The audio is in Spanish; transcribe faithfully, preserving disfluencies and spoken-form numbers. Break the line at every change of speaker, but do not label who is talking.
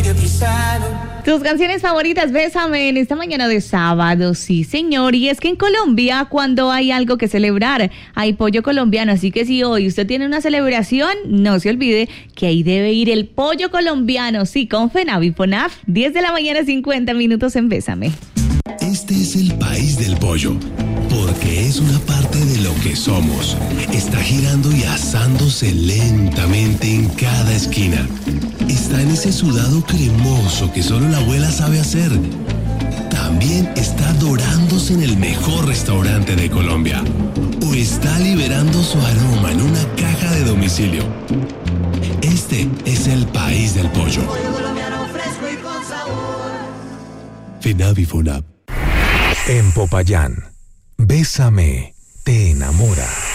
Tus canciones favoritas, Bésame, en esta mañana de sábado, sí señor, y es que en Colombia cuando hay algo que celebrar, hay pollo colombiano, así que si hoy usted tiene una celebración, no se olvide que ahí debe ir el pollo colombiano, sí, con FENAV y FONAF, diez de la mañana, cincuenta minutos en Bésame.
Este es el país del pollo, porque es una parte de lo que somos. Está girando y asándose lentamente en cada esquina. Está en ese sudado cremoso que solo la abuela sabe hacer. También está dorándose en el mejor restaurante de Colombia. O está liberando su aroma en una caja de domicilio. Este es el país del pollo. FENAV y FONAV.
En Popayán, Bésame te enamora.